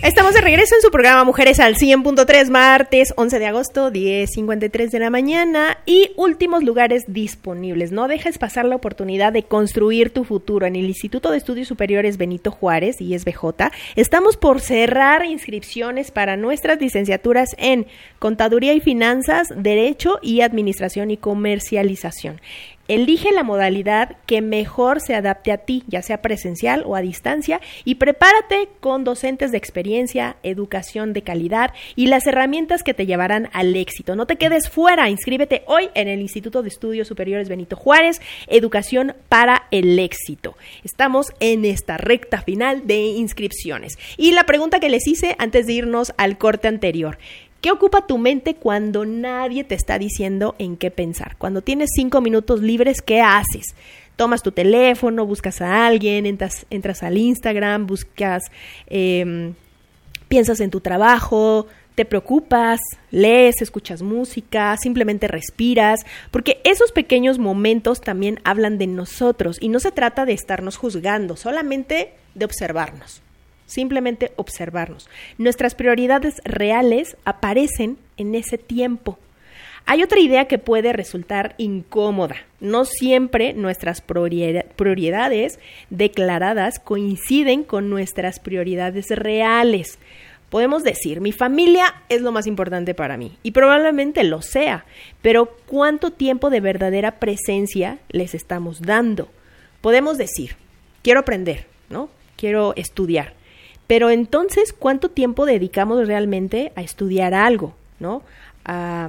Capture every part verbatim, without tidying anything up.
Estamos de regreso en su programa Mujeres al cien punto tres, martes once de agosto, diez cincuenta y tres de la mañana, y últimos lugares disponibles. No dejes pasar la oportunidad de construir tu futuro. En el Instituto de Estudios Superiores Benito Juárez, I S B J, estamos por cerrar inscripciones para nuestras licenciaturas en Contaduría y Finanzas, Derecho y Administración y Comercialización. Elige la modalidad que mejor se adapte a ti, ya sea presencial o a distancia, y prepárate con docentes de experiencia, educación de calidad y las herramientas que te llevarán al éxito. No te quedes fuera, inscríbete hoy en el Instituto de Estudios Superiores Benito Juárez, Educación para el Éxito. Estamos en esta recta final de inscripciones. Y la pregunta que les hice antes de irnos al corte anterior: ¿qué ocupa tu mente cuando nadie te está diciendo en qué pensar? Cuando tienes cinco minutos libres, ¿qué haces? Tomas tu teléfono, buscas a alguien, entras, entras al Instagram, buscas, eh, piensas en tu trabajo, te preocupas, lees, escuchas música, simplemente respiras, porque esos pequeños momentos también hablan de nosotros y no se trata de estarnos juzgando, solamente de observarnos. Simplemente observarnos. Nuestras prioridades reales aparecen en ese tiempo. Hay otra idea que puede resultar incómoda. No siempre nuestras prioridades declaradas coinciden con nuestras prioridades reales. Podemos decir, mi familia es lo más importante para mí, y probablemente lo sea, pero ¿cuánto tiempo de verdadera presencia les estamos dando? Podemos decir, quiero aprender, ¿no? Quiero estudiar. Pero entonces, ¿cuánto tiempo dedicamos realmente a estudiar algo, ¿no? A,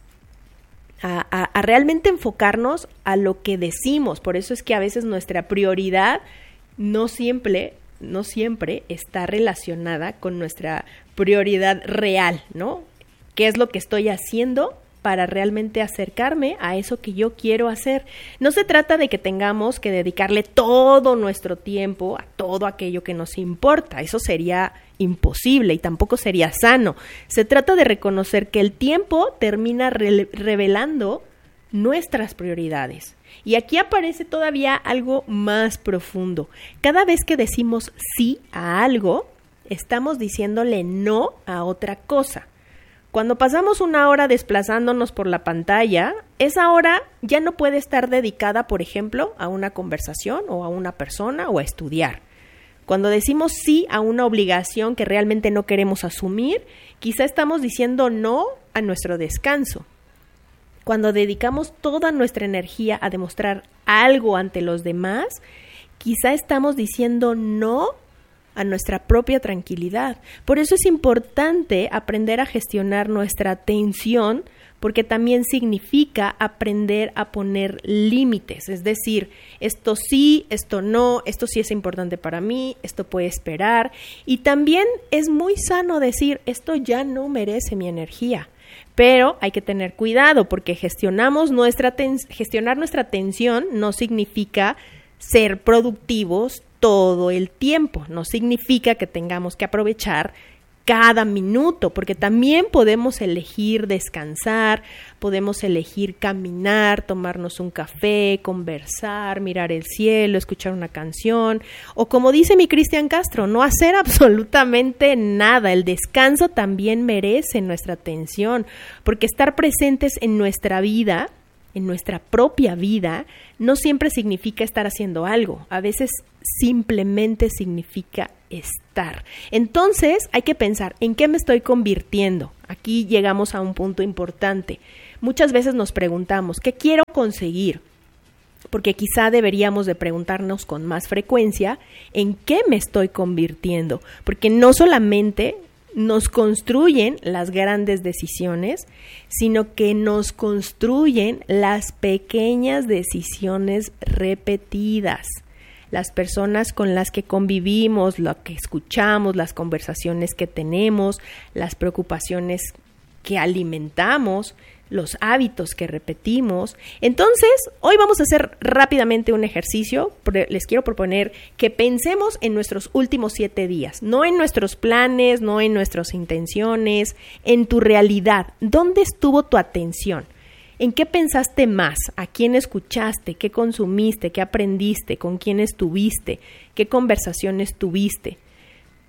a, a, a realmente enfocarnos a lo que decimos. Por eso es que a veces nuestra prioridad no siempre, no siempre está relacionada con nuestra prioridad real, ¿no? ¿Qué es lo que estoy haciendo para realmente acercarme a eso que yo quiero hacer? No se trata de que tengamos que dedicarle todo nuestro tiempo a todo aquello que nos importa. Eso sería imposible y tampoco sería sano. Se trata de reconocer que el tiempo termina re- revelando nuestras prioridades. Y aquí aparece todavía algo más profundo. Cada vez que decimos sí a algo, estamos diciéndole no a otra cosa. Cuando pasamos una hora desplazándonos por la pantalla, esa hora ya no puede estar dedicada, por ejemplo, a una conversación o a una persona o a estudiar. Cuando decimos sí a una obligación que realmente no queremos asumir, quizá estamos diciendo no a nuestro descanso. Cuando dedicamos toda nuestra energía a demostrar algo ante los demás, quizá estamos diciendo no a nuestra propia tranquilidad. Por eso es importante aprender a gestionar nuestra atención, porque también significa aprender a poner límites, es decir, esto sí, esto no, esto sí es importante para mí, esto puede esperar, y también es muy sano decir, esto ya no merece mi energía. Pero hay que tener cuidado, porque gestionamos nuestra ten- gestionar nuestra atención no significa ser productivos todo el tiempo. No significa que tengamos que aprovechar cada minuto, porque también podemos elegir descansar, podemos elegir caminar, tomarnos un café, conversar, mirar el cielo, escuchar una canción, o como dice mi Cristian Castro, no hacer absolutamente nada. El descanso también merece nuestra atención, porque estar presentes en nuestra vida, en nuestra propia vida, no siempre significa estar haciendo algo. A veces simplemente significa estar. Entonces hay que pensar, ¿en qué me estoy convirtiendo? Aquí llegamos a un punto importante. Muchas veces nos preguntamos, ¿qué quiero conseguir? Porque quizá deberíamos de preguntarnos con más frecuencia, ¿en qué me estoy convirtiendo? Porque no solamente nos construyen las grandes decisiones, sino que nos construyen las pequeñas decisiones repetidas. Las personas con las que convivimos, lo que escuchamos, las conversaciones que tenemos, las preocupaciones que alimentamos, los hábitos que repetimos. Entonces, hoy vamos a hacer rápidamente un ejercicio. Les quiero proponer que pensemos en nuestros últimos siete días, no en nuestros planes, no en nuestras intenciones, en tu realidad. ¿Dónde estuvo tu atención? ¿En qué pensaste más? ¿A quién escuchaste? ¿Qué consumiste? ¿Qué aprendiste? ¿Con quién estuviste? ¿Qué conversaciones tuviste?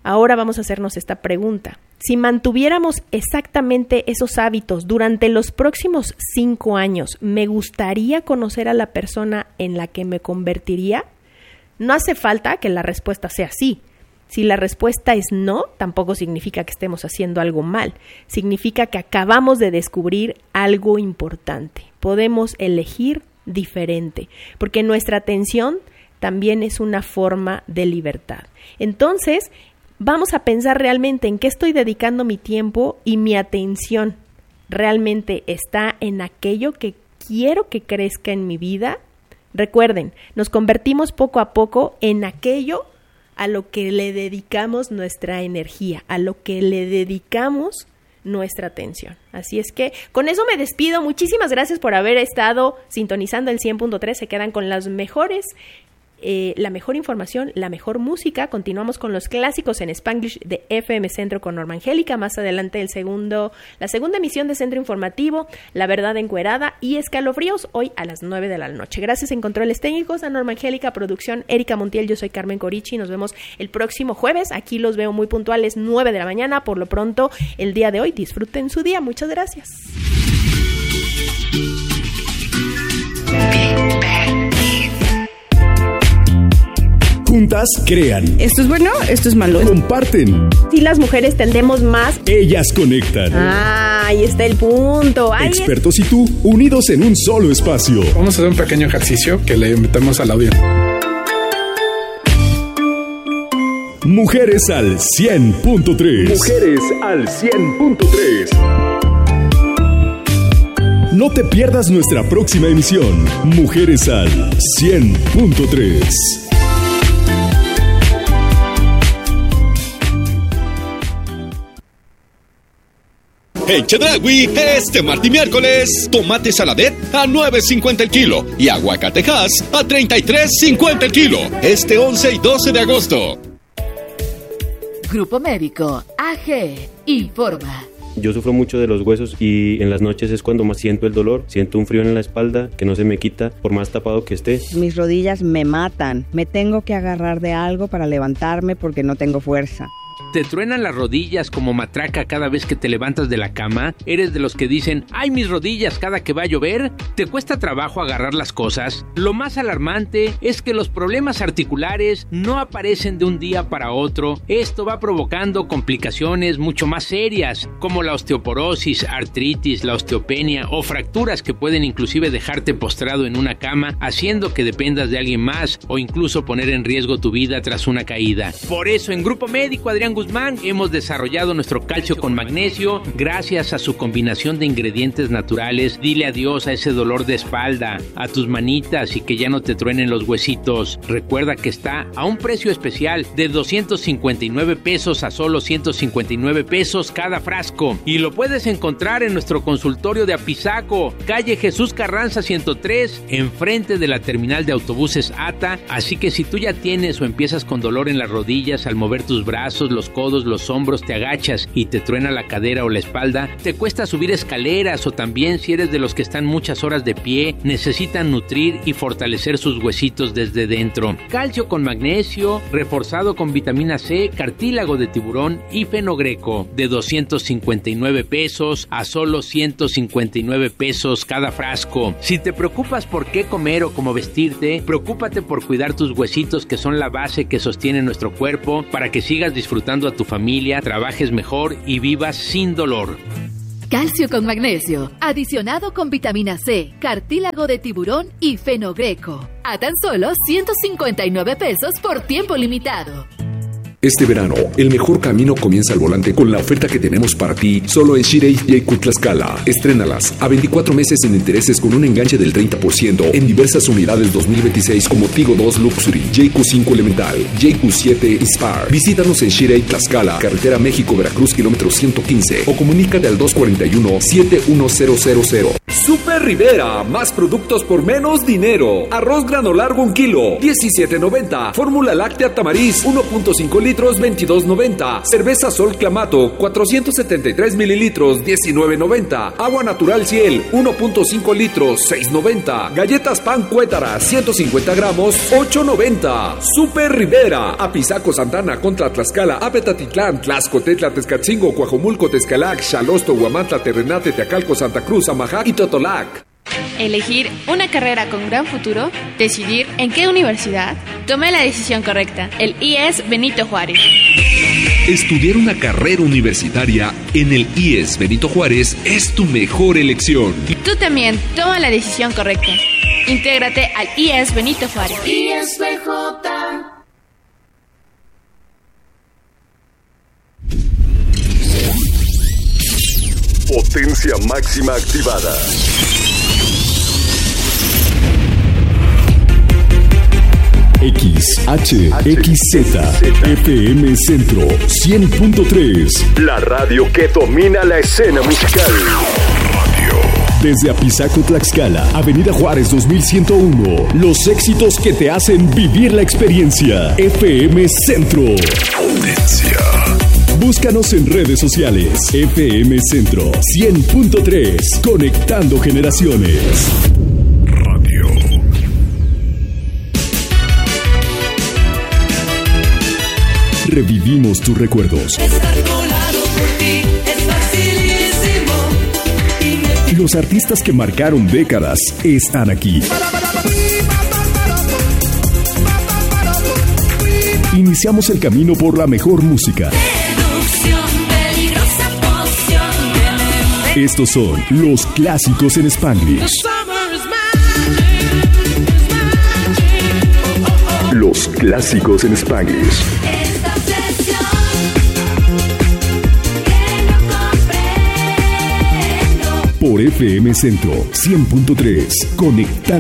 Ahora vamos a hacernos esta pregunta. Si mantuviéramos exactamente esos hábitos durante los próximos cinco años, ¿me gustaría conocer a la persona en la que me convertiría? No hace falta que la respuesta sea sí. Si la respuesta es no, tampoco significa que estemos haciendo algo mal. Significa que acabamos de descubrir algo importante. Podemos elegir diferente, porque nuestra atención también es una forma de libertad. Entonces, vamos a pensar realmente en qué estoy dedicando mi tiempo y mi atención. ¿Realmente está en aquello que quiero que crezca en mi vida? Recuerden, nos convertimos poco a poco en aquello a lo que le dedicamos nuestra energía, a lo que le dedicamos nuestra atención. Así es que con eso me despido. Muchísimas gracias por haber estado sintonizando el cien punto tres. Se quedan con las mejores Eh, la mejor información, la mejor música. Continuamos con los clásicos en Spanglish de F M Centro con Norma Angélica. Más adelante el segundo, la segunda emisión de Centro Informativo, La Verdad Encuerada y Escalofríos, hoy a las nueve de la noche. Gracias en controles técnicos a Norma Angélica, producción Erika Montiel. Yo soy Carmen Corichi. Nos vemos el próximo jueves. Aquí los veo muy puntuales, nueve de la mañana. Por lo pronto, el día de hoy, disfruten su día. Muchas gracias. Juntas crean. Esto es bueno, esto es malo. Comparten. Si las mujeres tendemos más. Ellas conectan. Ah, ahí está el punto. Ahí Expertos es... y tú, unidos en un solo espacio. Vamos a hacer un pequeño ejercicio que le invitamos al audio. Mujeres al cien punto tres. Mujeres al cien punto tres. No te pierdas nuestra próxima emisión. Mujeres al cien punto tres. En Chedraui, este martes y miércoles, tomate saladet a nueve cincuenta el kilo y aguacatejas a treinta y tres cincuenta el kilo. Este once y doce de agosto. Grupo Médico A G informa. Yo sufro mucho de los huesos y en las noches es cuando más siento el dolor. Siento un frío en la espalda que no se me quita por más tapado que esté. Mis rodillas me matan. Me tengo que agarrar de algo para levantarme porque no tengo fuerza. ¿Te truenan las rodillas como matraca cada vez que te levantas de la cama? ¿Eres de los que dicen, ¡ay, mis rodillas cada que va a llover! ¿Te cuesta trabajo agarrar las cosas? Lo más alarmante es que los problemas articulares no aparecen de un día para otro. Esto va provocando complicaciones mucho más serias, como la osteoporosis, artritis, la osteopenia o fracturas que pueden inclusive dejarte postrado en una cama, haciendo que dependas de alguien más o incluso poner en riesgo tu vida tras una caída. Por eso, en Grupo Médico Adrián Guzmán hemos desarrollado nuestro calcio con magnesio. Gracias a su combinación de ingredientes naturales, dile adiós a ese dolor de espalda, a tus manitas y que ya no te truenen los huesitos. Recuerda que está a un precio especial de doscientos cincuenta y nueve pesos a solo ciento cincuenta y nueve pesos cada frasco. Y lo puedes encontrar en nuestro consultorio de Apizaco, calle Jesús Carranza ciento tres, enfrente de la terminal de autobuses A T A. Así que si tú ya tienes o empiezas con dolor en las rodillas al mover tus brazos, los codos, los hombros, te agachas y te truena la cadera o la espalda, te cuesta subir escaleras o también si eres de los que están muchas horas de pie, necesitan nutrir y fortalecer sus huesitos desde dentro. Calcio con magnesio, reforzado con vitamina C, cartílago de tiburón y fenogreco, de doscientos cincuenta y nueve pesos a solo ciento cincuenta y nueve pesos cada frasco. Si te preocupas por qué comer o cómo vestirte, preocúpate por cuidar tus huesitos, que son la base que sostiene nuestro cuerpo, para que sigas disfrutando a tu familia, trabajes mejor y vivas sin dolor. Calcio con magnesio, adicionado con vitamina C, cartílago de tiburón y fenogreco. A tan solo ciento cincuenta y nueve pesos por tiempo limitado. Este verano, el mejor camino comienza al volante con la oferta que tenemos para ti solo en Shirei Jeiku Tlaxcala. Estrénalas a veinticuatro meses sin intereses con un enganche del treinta por ciento en diversas unidades dos mil veintiséis como Tigo dos Luxury, Jeiku cinco Elemental, Jeiku siete Inspire. Visítanos en Shirei Tlaxcala, carretera México-Veracruz, kilómetro ciento quince o comunícate al dos cuatro uno, siete uno cero cero cero. Super Rivera, más productos por menos dinero. Arroz grano largo un kilo, diecisiete noventa. Fórmula láctea Tamariz, uno punto cinco litros, veintidós noventa. Cerveza Sol Clamato, cuatrocientos setenta y tres mililitros, diecinueve noventa. Agua natural Ciel, uno punto cinco litros, seis noventa. Galletas Pan Cuétara, ciento cincuenta gramos, ocho noventa. Super Rivera, Apizaco Santana contra Tlaxcala, Apetatitlán, Tlaxcotetla, Tezcatzingo, Coajomulco, Tezcalac, Xalosto, Huamantla, Terrenate, Teacalco, Santa Cruz, Amajac y Totolac. Elegir una carrera con gran futuro, decidir en qué universidad. Tomé la decisión correcta, el I E S Benito Juárez. Estudiar una carrera universitaria en el I E S Benito Juárez es tu mejor elección. Tú también toma la decisión correcta. Intégrate al I E S Benito Juárez. I E S B J. Potencia máxima activada. X H X Z F M Centro cien punto tres. La radio que domina la escena musical. Desde Apizaco, Tlaxcala, Avenida Juárez dos mil ciento uno. Los éxitos que te hacen vivir la experiencia. F M Centro. Potencia. Búscanos en redes sociales. F M Centro cien punto tres. Conectando generaciones. Radio. Revivimos tus recuerdos. Los artistas que marcaron décadas están aquí. Iniciamos el camino por la mejor música. Estos son los clásicos en Spanglish. Los clásicos en Spanglish. Por F M Centro cien punto tres, conectando